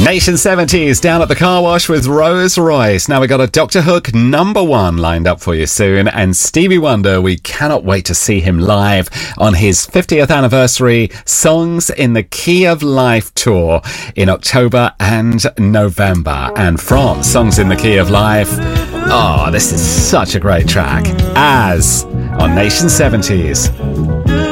Nation 70s down at the car wash with Rose Royce. Now we got a Dr. Hook #1 lined up for you soon, and Stevie Wonder, we cannot wait to see him live on his 50th anniversary Songs in the Key of Life tour in October and November. And from Songs in the Key of Life, oh, this is such a great track. As on Nation 70s.